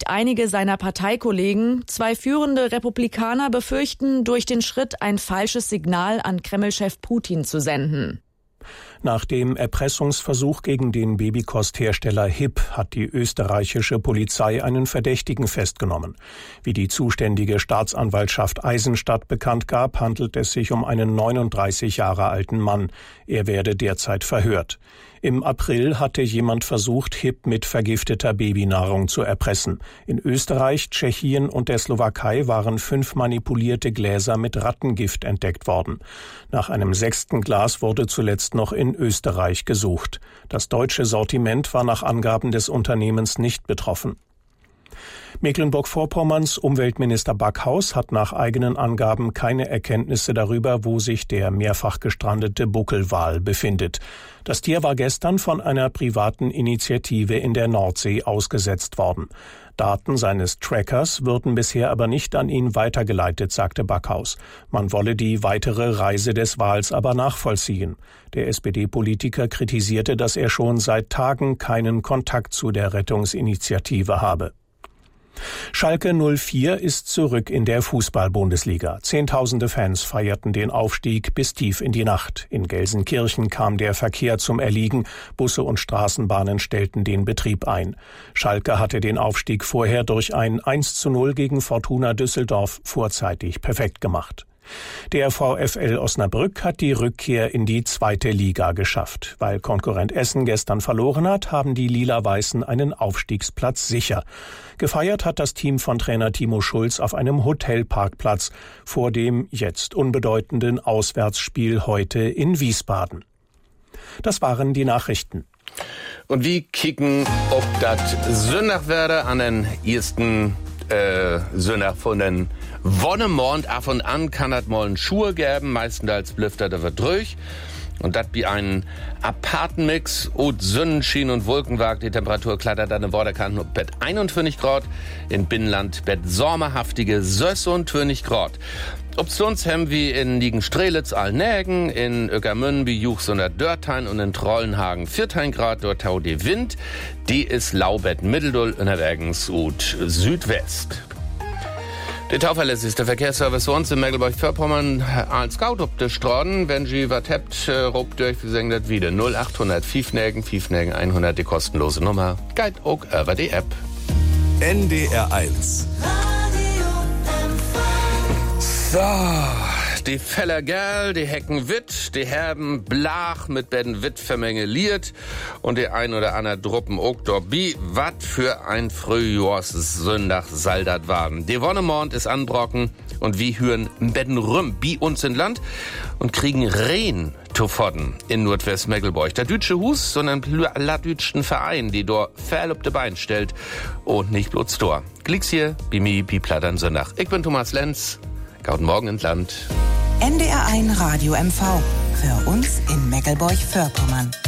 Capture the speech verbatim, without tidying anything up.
nicht einige seiner Parteikollegen. Zwei führende Republikaner befürchten, durch den Schritt ein falsches Signal an Kreml-Chef Putin zu senden. Nach dem Erpressungsversuch gegen den Babykosthersteller Hipp hat die österreichische Polizei einen Verdächtigen festgenommen. Wie die zuständige Staatsanwaltschaft Eisenstadt bekannt gab, handelt es sich um einen neununddreißig Jahre alten Mann. Er werde derzeit verhört. Im April hatte jemand versucht, Hipp mit vergifteter Babynahrung zu erpressen. In Österreich, Tschechien und der Slowakei waren fünf manipulierte Gläser mit Rattengift entdeckt worden. Nach einem sechsten Glas wurde zuletzt noch in Österreich gesucht. Das deutsche Sortiment war nach Angaben des Unternehmens nicht betroffen. Mecklenburg-Vorpommerns Umweltminister Backhaus hat nach eigenen Angaben keine Erkenntnisse darüber, wo sich der mehrfach gestrandete Buckelwal befindet. Das Tier war gestern von einer privaten Initiative in der Nordsee ausgesetzt worden. Daten seines Trackers würden bisher aber nicht an ihn weitergeleitet, sagte Backhaus. Man wolle die weitere Reise des Wals aber nachvollziehen. Der S P D-Politiker kritisierte, dass er schon seit Tagen keinen Kontakt zu der Rettungsinitiative habe. Schalke null vier ist zurück in der Fußball-Bundesliga. Zehntausende Fans feierten den Aufstieg bis tief in die Nacht. In Gelsenkirchen kam der Verkehr zum Erliegen. Busse und Straßenbahnen stellten den Betrieb ein. Schalke hatte den Aufstieg vorher durch ein eins zu null gegen Fortuna Düsseldorf vorzeitig perfekt gemacht. Der VfL Osnabrück hat die Rückkehr in die zweite Liga geschafft. Weil Konkurrent Essen gestern verloren hat, haben die Lila-Weißen einen Aufstiegsplatz sicher. Gefeiert hat das Team von Trainer Timo Schulz auf einem Hotelparkplatz vor dem jetzt unbedeutenden Auswärtsspiel heute in Wiesbaden. Das waren die Nachrichten. Und wie kicken, ob das Sonntag werde an den ersten äh, Sonntag von den Wonnemond. Ab und an kann das mal einen Schuhe geben, meistens als Blüfter, der wird durch. Und das wie ein Apartenmix und Sonnenschein und Wolkenwag. Die Temperatur klettert an den Borderkanten auf Bett einundvierzig Grad. In Binnenland Bett sommerhaftige sechsundzwanzig Grad. Ob sonst haben wir in Nigen-Strelitz Alnägen, in Öckermünde wie Juchs und der Dörthein und in Trollenhagen vierzehn Grad. Dort tau die Wind. Die ist Laubett Mitteldull unterwegs und Südwest. Der tauverlässigste Verkehrsservice für uns in Mecklenburg-Vorpommern als Scout auf der Straßen. Wenn Sie was habt, rupt durch, wir sagen das wieder. null achthundert Fiefnägen, Fiefnägen hundert, die kostenlose Nummer. Guide auch über die App. N D R eins. So, die Feller Gerl, die Hecken Witt, die Herben Blach mit Betten Witt vermengeliert und die ein oder andere Druppen auch dorbi. Wat für ein Frühjahrssündag soll das waren. Die Wonnemond ist anbrocken und wir hören Betten rum bi uns in Land und kriegen Rehen zu fodden in Nordwest-Mecklenburg. Der deutsche Hus, sondern la deutschen Verein, die dort fehl auf de Bein stellt und nicht bloß Tor. Klicks hier, bi mi, bi plattern Sonntag. Ich bin Thomas Lenz. Guten Morgen ins Land. N D R eins Radio M V. Für uns in Mecklenburg-Vorpommern.